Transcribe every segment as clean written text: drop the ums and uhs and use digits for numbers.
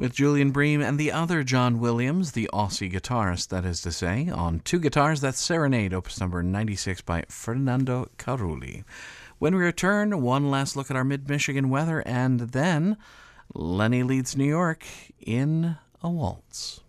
with Julian Bream and the other John Williams, the Aussie guitarist, that is to say, on two guitars. That's Serenade, opus number 96 by Fernando Carulli. When we return, one last look at our mid-Michigan weather, and then Lenny leads New York in a waltz.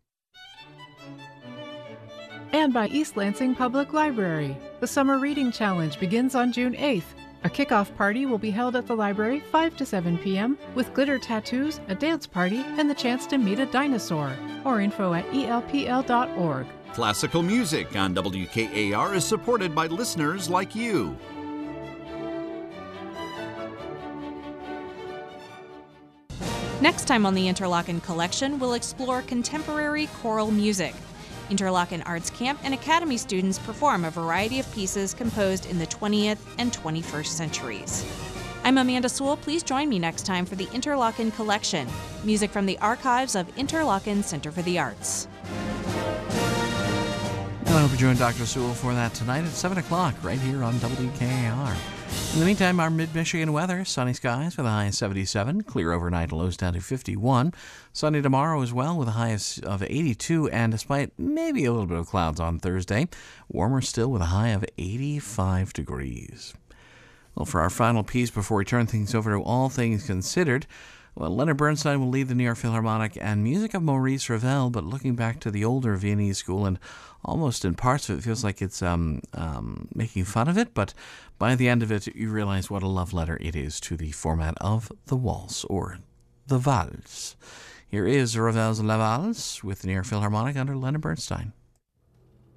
And by East Lansing Public Library. The Summer Reading Challenge begins on June 8th. A kickoff party will be held at the library 5 to 7 p.m. with glitter tattoos, a dance party, and the chance to meet a dinosaur. More info at elpl.org. Classical music on WKAR is supported by listeners like you. Next time on the Interlochen Collection, we'll explore contemporary choral music. Interlochen Arts Camp and Academy students perform a variety of pieces composed in the 20th and 21st centuries. I'm Amanda Sewell. Please join me next time for the Interlochen Collection, music from the archives of Interlochen Center for the Arts. And I hope you join Dr. Sewell for that tonight at 7 o'clock right here on WKAR. In the meantime, our mid-Michigan weather, sunny skies with a high of 77, clear overnight, lows down to 51. Sunny tomorrow as well with a high of 82, and despite maybe a little bit of clouds on Thursday, warmer still with a high of 85 degrees. Well, for our final piece before we turn things over to All Things Considered, well, Leonard Bernstein will lead the New York Philharmonic and music of Maurice Ravel, but looking back to the older Viennese school, and almost in parts of it feels like it's making fun of it, but by the end of it, you realize what a love letter it is to the format of the waltz, or the valse. Here is Ravel's La Valse with the New York Philharmonic under Leonard Bernstein.